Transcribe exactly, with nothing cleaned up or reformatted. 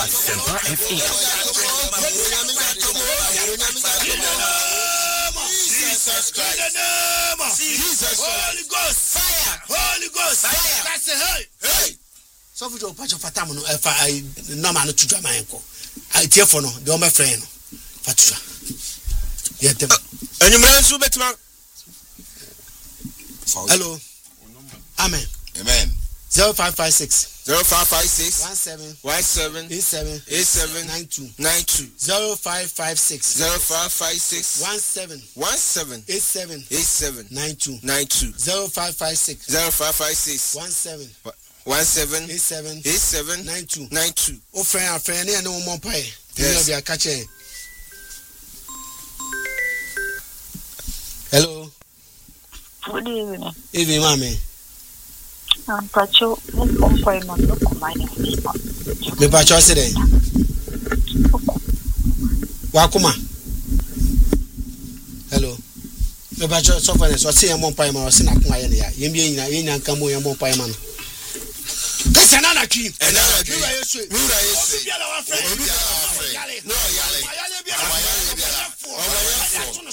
Asempa F M. Jesus Christ. In the name of Jesus. Holy Ghost. Fire. Holy Ghost. Fire. That's it. Hey. Hey. So for your patch of Fatamu, if I no man to drama anko. I tear for no, the my friend. Fatua. Yeah, and you may so better. Hello. Amen. Amen. Zero five five six. Zero five five six. One seven. One seven. Eight seven. Eight seven. Nine two. Nine two. Zero five five six. Zero five five six. One seven. One seven. Eight seven. Eight seven. Nine two. Nine two. Zero five five six. Zero five five six. One seven. One seven. Eight seven. Eight seven. Nine two. Nine two. Oh, friend, friend, and no more pie. Yes. You are catching. Hello. Good evening. Evening, mommy. I'm Pacho. I'm going to look at my name. Me Pacho today. Wakuma. Hello. Me Pacho so far so say yam pie man so na kuma ye ne ya. Yem bi nyina ye nyan kan mo yam pie man. Kasa na na twi. E na na twi. Wura yesu. Wura yesu. Obi ala wa friend. Obi ala wa friend. No yale. Ayale bi ala. Ayale bi ala. Ayale bi ala.